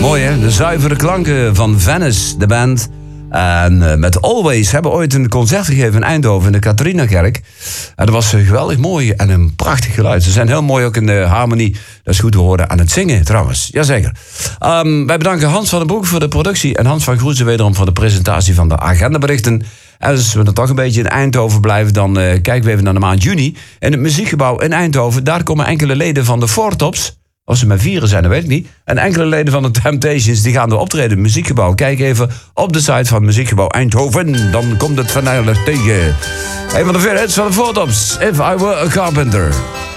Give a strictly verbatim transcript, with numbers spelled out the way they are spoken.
Mooi hè, de zuivere klanken van Venice, de band. En uh, met Always hebben ooit een concert gegeven in Eindhoven in de Catharinakerk. En dat was uh, geweldig mooi en een prachtig geluid. Ze zijn heel mooi ook in de harmonie. Dat is goed te horen aan het zingen trouwens, jazeker. Um, wij bedanken Hans van den Broek voor de productie en Hans van Groezen wederom voor de presentatie van de agendaberichten. En als we dan toch een beetje in Eindhoven blijven, dan uh, kijken we even naar de maand juni. In het muziekgebouw in Eindhoven, daar komen enkele leden van de Four Tops. Of ze met vieren zijn, dat weet ik niet. En enkele leden van de Temptations die gaan er optreden in het muziekgebouw. Kijk even op de site van het muziekgebouw Eindhoven. Dan komt het vanavond tegen. Een van de vier hits van de Four Tops. If I Were a Carpenter.